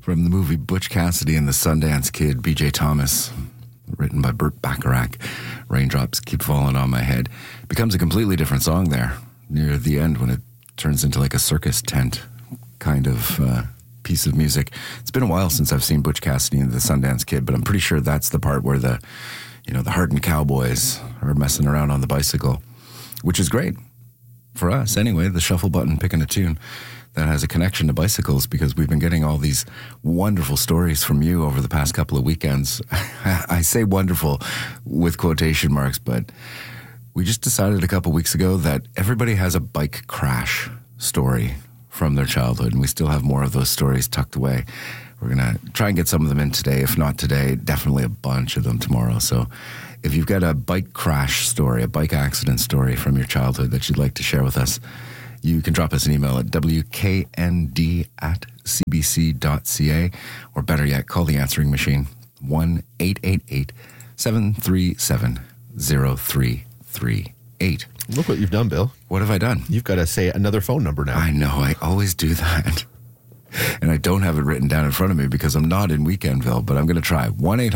from the movie Butch Cassidy and the Sundance Kid, B.J. Thomas, written by Burt Bacharach. Raindrops Keep Falling on My Head. Becomes a completely different song there near the end when it turns into like a circus tent kind of piece of music. It's been a while since I've seen Butch Cassidy and the Sundance Kid, but I'm pretty sure that's the part where the hardened cowboys are messing around on the bicycle, which is great for us anyway, the shuffle button picking a tune that has a connection to bicycles, because we've been getting all these wonderful stories from you over the past couple of weekends. I say wonderful with quotation marks, but we just decided a couple weeks ago that everybody has a bike crash story from their childhood, and we still have more of those stories tucked away. We're going to try and get some of them in today. If not today, definitely a bunch of them tomorrow. So if you've got a bike crash story, a bike accident story from your childhood that you'd like to share with us, you can drop us an email at wknd@cbc.ca, or better yet, call the answering machine, 1-888-737-0338. Look what you've done, Bill. What have I done? You've got to say another phone number now. I know, I always do that. And I don't have it written down in front of me because I'm not in Weekendville, but I'm going to try.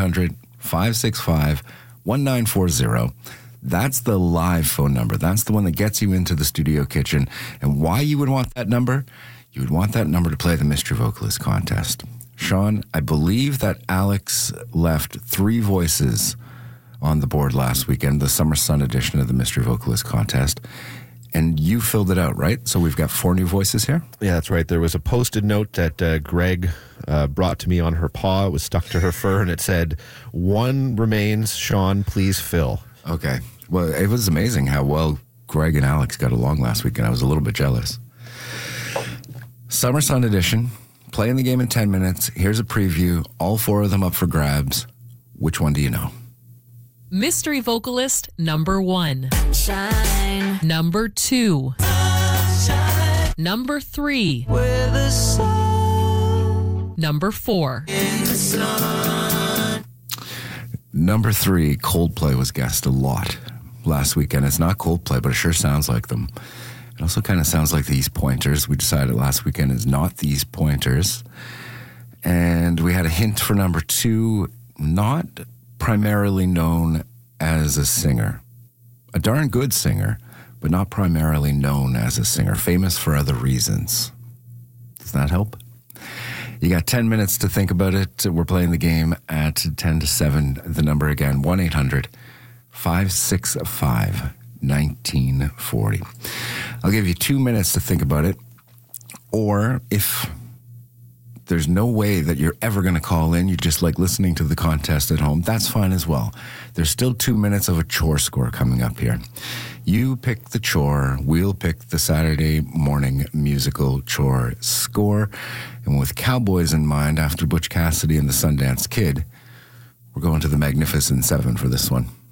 1-800-565-1940. That's the live phone number. That's the one that gets you into the studio kitchen. And why you would want that number? You would want that number to play the Mystery Vocalist contest. Sean, I believe that Alex left 3 voices on the board last weekend, the Summer Sun edition of the Mystery Vocalist contest. And you filled it out, right? So we've got 4 new voices here? Yeah, that's right. There was a Post-it note that Greg brought to me on her paw. It was stuck to her fur, and it said, 1 remains, Sean, please fill. Okay. Well, it was amazing how well Greg and Alex got along last weekend. I was a little bit jealous. Summer Sun edition, playing the game in 10 minutes. Here's a preview. All 4 of them up for grabs. Which one do you know? Mystery Vocalist number 1. Shine. Number 2. Shine. Number 3. Where the sun. Number 4. In the sun. Number 3, Coldplay was guessed a lot last weekend. It's not Coldplay, but it sure sounds like them. It also kind of sounds like These Pointers. We decided last weekend is not These Pointers. And we had a hint for number 2, not primarily known as a singer. A darn good singer, but not primarily known as a singer. Famous for other reasons. Does that help? You got 10 minutes to think about it. We're playing the game at 10 to 7. The number again, 1-800-565-1940. I'll give you 2 minutes to think about it. Or if there's no way that you're ever going to call in, you just like listening to the contest at home, that's fine as well. There's still 2 minutes of a chore score coming up here. You pick the chore, we'll pick the Saturday morning musical chore score. And with Cowboys in mind, after Butch Cassidy and the Sundance Kid, we're going to the Magnificent Seven for this one.